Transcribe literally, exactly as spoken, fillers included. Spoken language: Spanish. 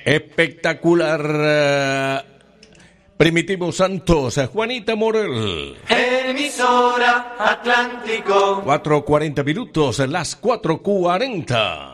Espectacular. Primitivo Santos, Juanita Morel. Emisora Atlántico. cuatro cuarenta minutos, las cuatro cuarenta.